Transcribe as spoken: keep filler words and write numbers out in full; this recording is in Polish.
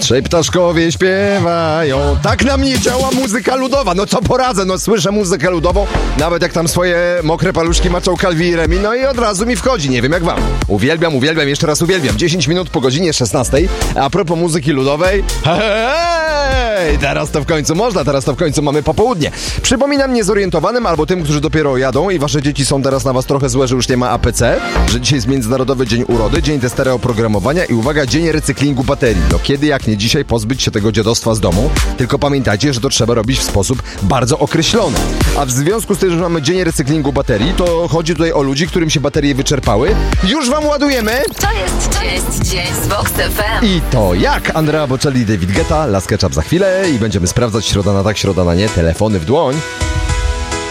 Trzej ptaszkowie śpiewają. Tak na mnie działa muzyka ludowa. No co poradzę, no słyszę muzykę ludową, nawet jak tam swoje mokre paluszki maczał Calvirem, no i od razu mi wchodzi, nie wiem jak wam. Uwielbiam, uwielbiam, jeszcze raz uwielbiam. dziesięć minut po godzinie szesnastej. A propos muzyki ludowej, hej, teraz to w końcu można, teraz to w końcu mamy popołudnie. Przypominam niezorientowanym albo tym, którzy dopiero jadą i wasze dzieci są teraz na was trochę złe, że już nie ma A P C, że dzisiaj jest Międzynarodowy Dzień Urody, Dzień testera oprogramowania i uwaga, Dzień recyklingu baterii. No kiedy jak nie dzisiaj pozbyć się tego dziadostwa z domu, tylko pamiętajcie, że to trzeba robić w sposób bardzo określony. A w związku z tym, że mamy Dzień recyklingu baterii, to chodzi tutaj o ludzi, którym się baterie wyczerpały. Już wam ładujemy! To jest, to jest Dzień z Vox F M. I to jak? Andrea Bocelli, David Guetta, Last Ketchup za chwilę i będziemy sprawdzać środa na tak, środa na nie, telefony w dłoń.